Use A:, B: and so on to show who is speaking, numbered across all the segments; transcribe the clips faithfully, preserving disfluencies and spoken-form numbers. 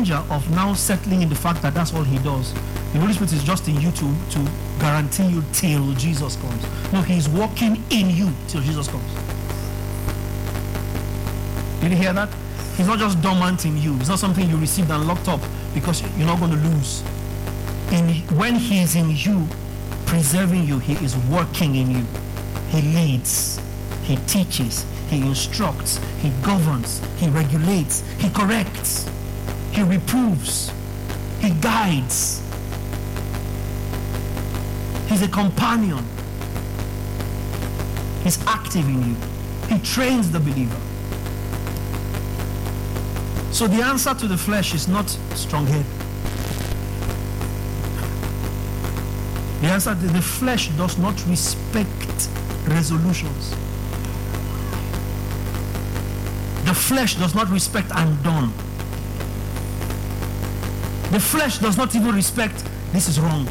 A: danger of now settling in the fact that that's all he does. The Holy Spirit is just in you to, to guarantee you till Jesus comes. No, he's working in you till Jesus comes. Did you hear that? He's not just dormant in you. It's not something you received and locked up because you're not going to lose. In, when he is in you, preserving you, he is working in you. He leads, he teaches, he instructs, he governs, he regulates, he corrects, he reproves, he guides. He's a companion. He's active in you. He trains the believer. So the answer to the flesh is not strong head. The answer to the flesh does not respect resolutions. The flesh does not respect I'm done. The flesh does not even respect this is wrong.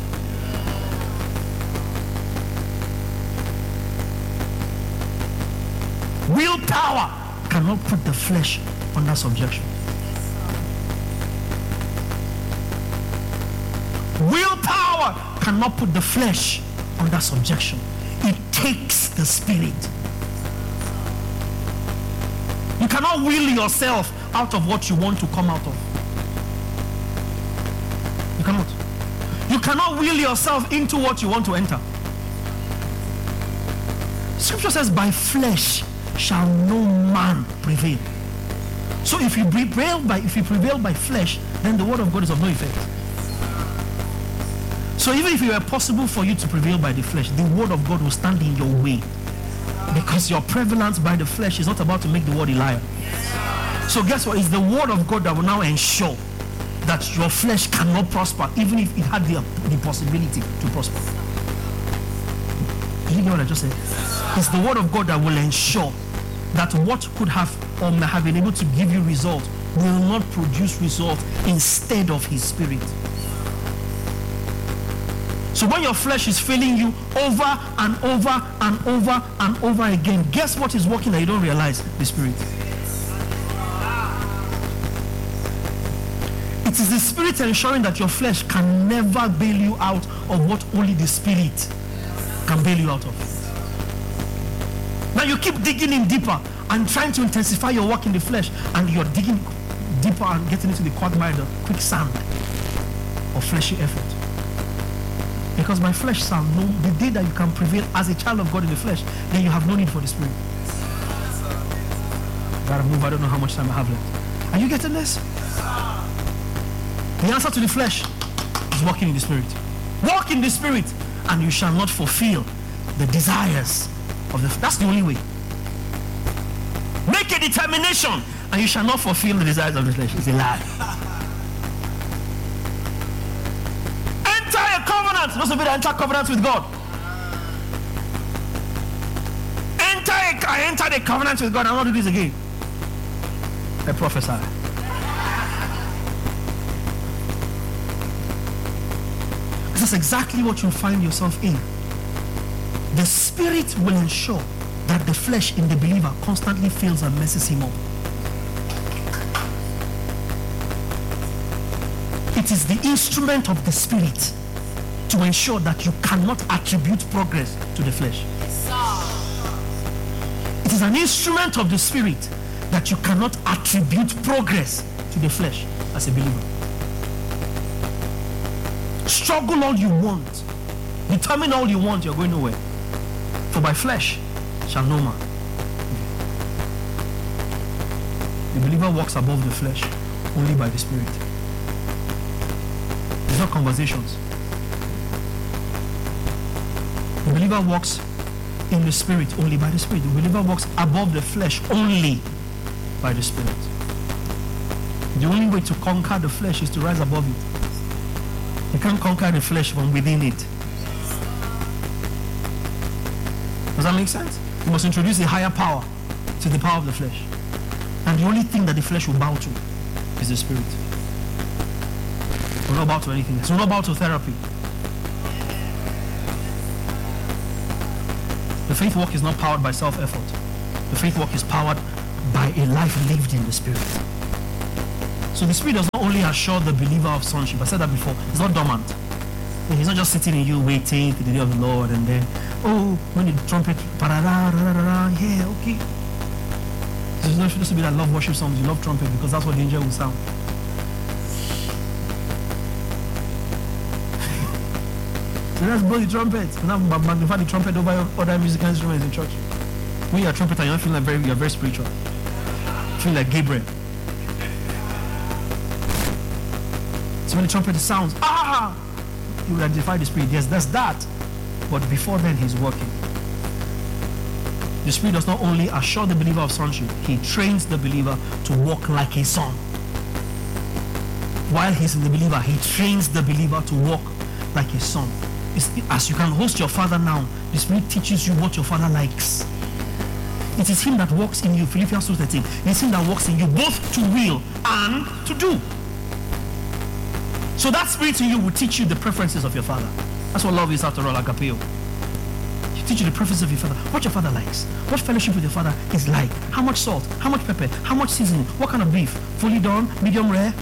A: Willpower cannot put the flesh under subjection. Willpower cannot put the flesh under subjection. It takes the spirit. You cannot will yourself out of what you want to come out of. You cannot. You cannot will yourself into what you want to enter. Scripture says, by flesh shall no man prevail. So if you prevail by if you prevail by flesh, then the word of God is of no effect. So even if it were possible for you to prevail by the flesh, the word of God will stand in your way. Because your prevalence by the flesh is not about to make the word a liar. So guess what? It's the word of God that will now ensure that your flesh cannot prosper, even if it had the, the possibility to prosper. Did you get what I just said? It's the word of God that will ensure that what could have or may have been able to give you result will not produce result instead of his spirit. So when your flesh is failing you over and over and over and over again, guess what is working that you don't realize? The spirit. It is the spirit ensuring that your flesh can never bail you out of what only the spirit can bail you out of. Now you keep digging in deeper and trying to intensify your work in the flesh, and you're digging deeper and getting into the quagmire, the quicksand of fleshy effort. Because my flesh shall know the day that you can prevail as a child of God in the flesh, then you have no need for the spirit. Gotta move. I don't know how much time I have left. Are you getting this? The answer to the flesh is walking in the spirit. Walk in the spirit, and you shall not fulfill the desires of the flesh. That's the only way. Make a determination, and you shall not fulfill the desires of the flesh. It's a lie. Enter a covenant. Those of you that enter covenant with God. Enter a, I entered a covenant with God. I'm not doing this again. I prophesy. That's exactly what you find yourself in. The spirit will ensure that the flesh in the believer constantly fails and messes him up. It is the instrument of the spirit to ensure that you cannot attribute progress to the flesh. It is an instrument of the spirit that you cannot attribute progress to the flesh as a believer. Struggle all you want. Determine all you want, you're going nowhere. For by flesh shall no man. The believer walks above the flesh only by the spirit. It's not conversations. The believer walks in the spirit only by the spirit. The believer walks above the flesh only by the spirit. The only way to conquer the flesh is to rise above it. You can't conquer the flesh from within it. Does that make sense? You must introduce a higher power to the power of the flesh. And the only thing that the flesh will bow to is the spirit. We're not bow to anything else. We're not bow to therapy. The faith walk is not powered by self-effort. The faith walk is powered by a life lived in the spirit. So the Spirit does not only assure the believer of sonship. I said that before. It's not dormant. He's not just sitting in you waiting for the day of the Lord and then, oh, when the trumpet, yeah, okay. There's not supposed to be that love worship songs. You love trumpet because that's what the angel will sound. So let's blow the trumpet. And now magnify the trumpet over other musical instruments in church. When you're a trumpeter, you don't feel like very, you're very spiritual. You feel like Gabriel. So when the trumpet sounds, ah, you will identify the Spirit. Yes, that's that. But before then, he's working. The Spirit does not only assure the believer of sonship, he trains the believer to walk like a son. While he's in the believer, he trains the believer to walk like a son. It's, as you can host your father now, the Spirit teaches you what your father likes. It is him that works in you. Philippians two thirteen. It's him that works in you both to will and to do. So that Spirit in you will teach you the preferences of your father. That's what love is, after all, agapeo. You teach you the preferences of your father. What your father likes. What fellowship with your father is like. How much salt. How much pepper. How much seasoning. What kind of beef. Fully done. Medium rare.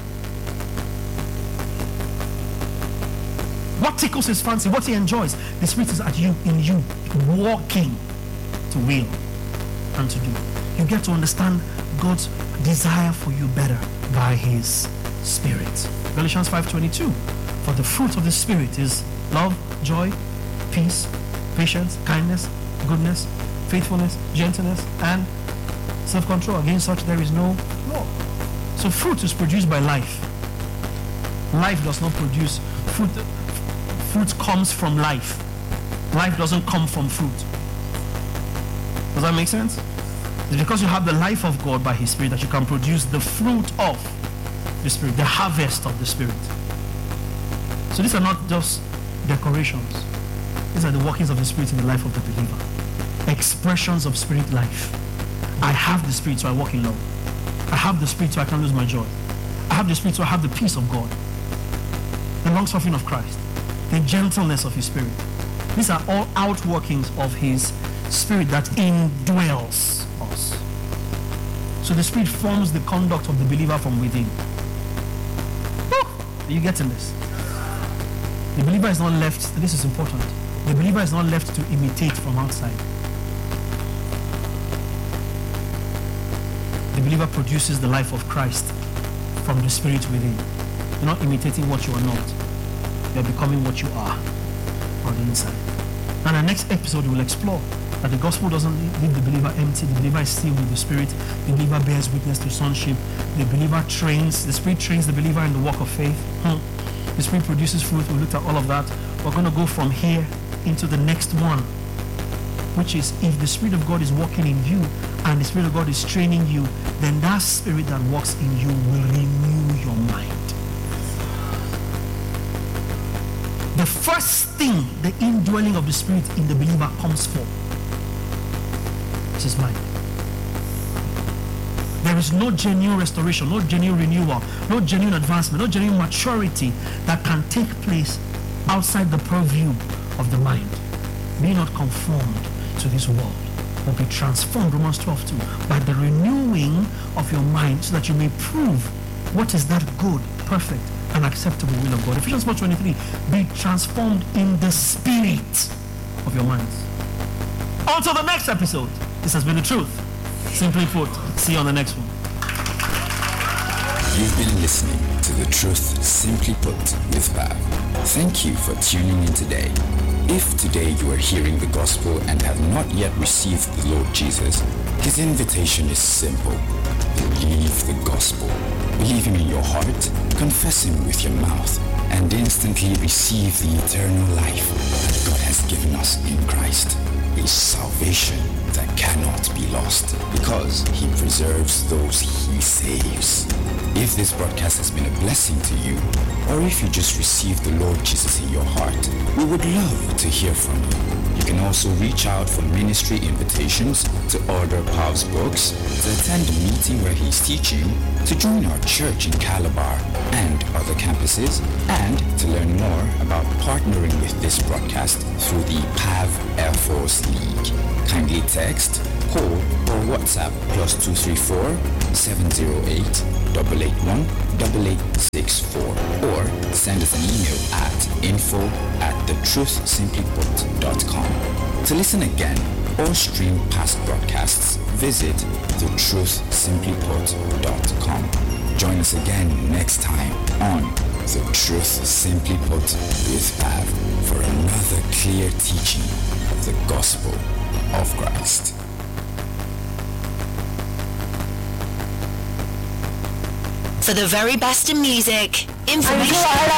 A: What tickles his fancy. What he enjoys. The Spirit is at you, in you, walking to will and to do. You get to understand God's desire for you better by his Spirit. Galatians five twenty-two. For the fruit of the Spirit is love, joy, peace, patience, kindness, goodness, faithfulness, gentleness, and self-control. Against such there is no law. So fruit is produced by life. Life does not produce fruit. Fruit comes from life. Life doesn't come from fruit. Does that make sense? It's because you have the life of God by his Spirit that you can produce the fruit of the Spirit, the harvest of the Spirit. So these are not just decorations. These are the workings of the Spirit in the life of the believer. Expressions of Spirit life. I have the Spirit, so I walk in love. I have the Spirit, so I can't lose my joy. I have the Spirit, so I have the peace of God. The long-suffering of Christ. The gentleness of his Spirit. These are all outworkings of his Spirit that indwells us. So the Spirit forms the conduct of the believer from within. Are you getting this? The believer is not left, this is important, the believer is not left to imitate from outside. The believer produces the life of Christ from the Spirit within. You're not imitating what you are not. You're becoming what you are on the inside. And the next episode we will explore that the gospel doesn't leave the believer empty. The believer is still with the Spirit. The believer bears witness to sonship. The believer trains, the Spirit trains the believer in the walk of faith. Hmm. The Spirit produces fruit. We looked at all of that. We're going to go from here into the next one, which is if the Spirit of God is working in you and the Spirit of God is training you, then that Spirit that works in you will renew your mind. The first thing the indwelling of the Spirit in the believer comes for is his mind. There is no genuine restoration, no genuine renewal, no genuine advancement, no genuine maturity that can take place outside the purview of the mind. Be not conformed to this world, but be transformed, Romans twelve two, by the renewing of your mind, so that you may prove what is that good, perfect, and acceptable will of God. Ephesians four twenty-three, be transformed in the spirit of your minds. On to the next episode. This has been The Truth. Simply put, see you on the next one.
B: You've been listening to The Truth Simply Put with Bab. Thank you for tuning in today. If today you are hearing the gospel and have not yet received the Lord Jesus, his invitation is simple. Believe the gospel. Believe him in your heart, confess him with your mouth, and instantly receive the eternal life that God has given us in Christ. A salvation that cannot be lost, because he preserves those he saves. If this broadcast has been a blessing to you, or if you just received the Lord Jesus in your heart, we would love to hear from you. You can also reach out for ministry invitations, to order Pav's books, to attend a meeting where he's teaching, to join our church in Calabar, and other other campuses and to learn more about partnering with this broadcast through the P A V Air Force League. Kindly text, call or WhatsApp plus two three four, seven zero eight, eight eight one, eight eight six four or send us an email at info at the truth simply put dot com. To listen again or stream past broadcasts, visit the truth simply put dot com. Join us again next time on The Truth Simply Put with Pav for another clear teaching of the gospel of Christ.
C: For the very best in music, information